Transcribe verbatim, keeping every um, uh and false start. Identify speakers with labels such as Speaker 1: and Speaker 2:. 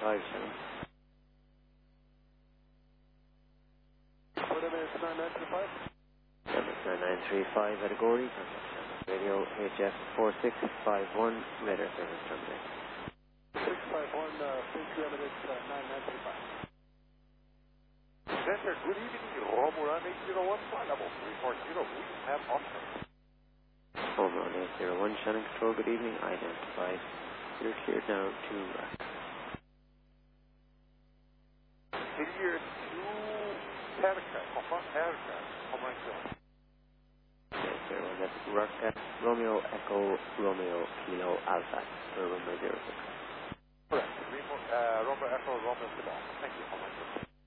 Speaker 1: five, Shannon.
Speaker 2: What am I, nine nine three five?
Speaker 1: nine nine three five at Agori, contact Shannon. Radio H F four six five one, radar service terminated.
Speaker 2: six five one, uh, please remit it, uh, nine nine three five.
Speaker 3: Center, good evening, Romulan eight zero one, flight level three four zero, we have Oscar.
Speaker 1: Romulan eight zero one, Shannon Control, good evening, identified. You're cleared now to rack.
Speaker 3: Clear to Pavica, Hopper, Pavica, Homeland Zone.
Speaker 1: eight zero one, that's Russia, Romeo Echo, Romeo Kilo Alpha, or Romeo zero six.
Speaker 3: Correct, Remo, uh, Romeo Echo, Romeo Kilo. Thank you, Homeland Zone.